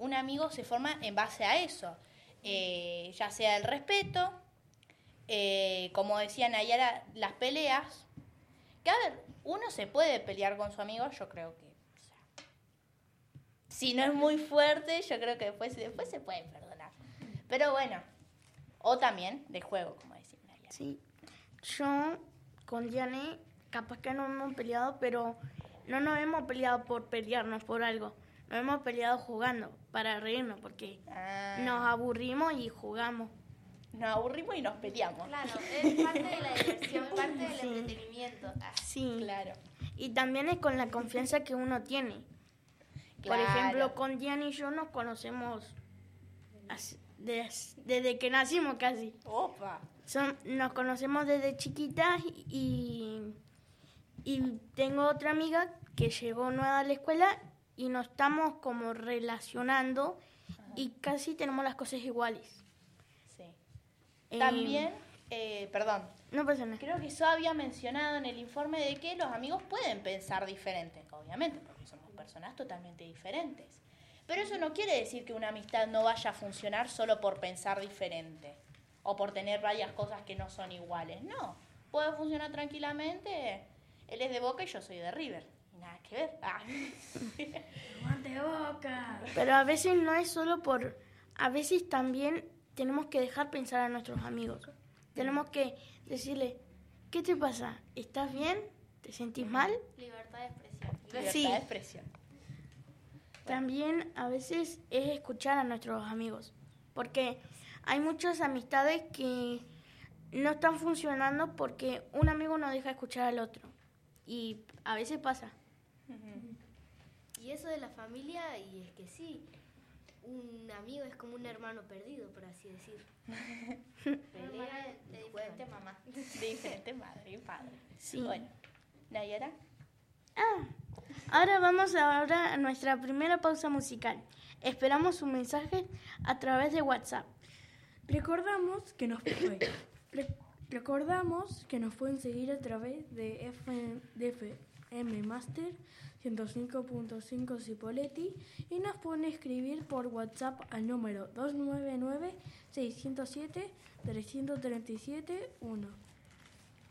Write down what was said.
un amigo se forma en base a eso. Ya sea el respeto, como decía Nayara, las peleas. Que a ver, uno se puede pelear con su amigo, yo creo que... O sea, si no es muy fuerte, yo creo que después se puede perdonar. Pero bueno, o también de juego, como decía Nayara. Sí, yo con Diane capaz que no hemos peleado, pero no nos hemos peleado por pelearnos por algo. Nos hemos peleado jugando, para reírnos, porque nos aburrimos y jugamos. Nos aburrimos y nos peleamos. Claro, es parte de la diversión, parte del entretenimiento. Sí, claro. Y también es con la confianza que uno tiene. Claro. Por ejemplo, con Diane y yo nos conocemos desde que nacimos casi. Opa. Nos conocemos desde chiquitas y tengo otra amiga que llegó nueva a la escuela y nos estamos como relacionando y casi tenemos las cosas iguales. Sí. También, perdón, No pasa nada. creo que eso había mencionado en el informe de que los amigos pueden pensar diferente, obviamente, porque somos personas totalmente diferentes. Pero eso no quiere decir que una amistad no vaya a funcionar solo por pensar diferente o por tener varias cosas que no son iguales. No, puede funcionar tranquilamente. Él es de Boca y yo soy de River. Y nada que ver. ¡Aguante Boca! Pero a veces no es solo por... A veces también tenemos que dejar pensar a nuestros amigos. Tenemos que decirle, ¿qué te pasa? ¿Estás bien? ¿Te sentís mal? Libertad de expresión. Libertad de expresión. También a veces es escuchar a nuestros amigos, porque hay muchas amistades que no están funcionando porque un amigo no deja escuchar al otro y a veces pasa. Y eso de la familia, y es que sí, un amigo es como un hermano perdido, por así decir. Pelea de diferente mamá. De diferente madre y padre. Sí. Bueno, Nayara. Ahora vamos a nuestra primera pausa musical. Esperamos su mensaje a través de WhatsApp. Recordamos que nos pueden seguir a través de FM Master 105.5 Cipolletti y nos pueden escribir por WhatsApp al número 299-607-337-1.